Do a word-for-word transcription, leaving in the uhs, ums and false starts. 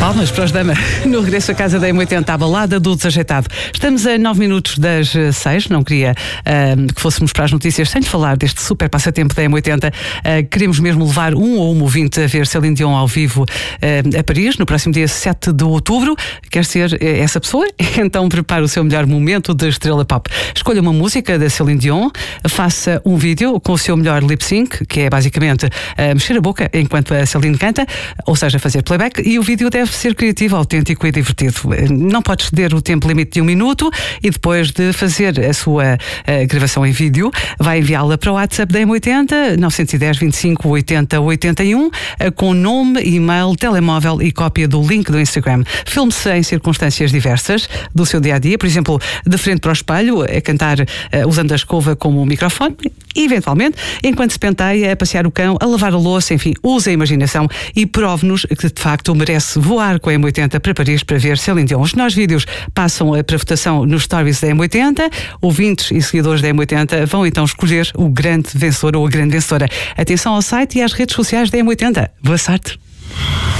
Palmas para os Dama no regresso à casa da M oitenta, à balada do desajeitado. Estamos a nove minutos das seis. Não queria uh, que fôssemos para as notícias sem falar deste super passatempo da M oitenta. Uh, queremos mesmo levar um ou uma ouvinte a ver Céline Dion ao vivo uh, a Paris, no próximo dia sete de outubro. Quer ser essa pessoa? Então prepare o seu melhor momento de estrela pop. Escolha uma música da Céline Dion, faça um vídeo com o seu melhor lip sync, que é basicamente uh, mexer a boca enquanto a Céline canta, ou seja, fazer playback, e o vídeo deve ser criativo, autêntico e divertido. Não pode exceder o tempo limite de um minuto e depois de fazer a sua uh, gravação em vídeo, vai enviá-la para o WhatsApp da M oitenta, nove um zero, vinte e cinco, oitenta, oitenta e um, uh, com nome, e-mail, telemóvel e cópia do link do Instagram. Filme-se em circunstâncias diversas do seu dia-a-dia, por exemplo, de frente para o espelho, a cantar uh, usando a escova como microfone, e, eventualmente, enquanto se penteia, a passear o cão, a lavar a louça, enfim, use a imaginação e prove-nos que, de facto, merece voar com a M oitenta para Paris para ver Céline Dion. Os nossos vídeos passam para votação nos stories da M oitenta. Ouvintes e seguidores da M oitenta vão então escolher o grande vencedor ou a grande vencedora. Atenção ao site e às redes sociais da M oitenta. Boa sorte!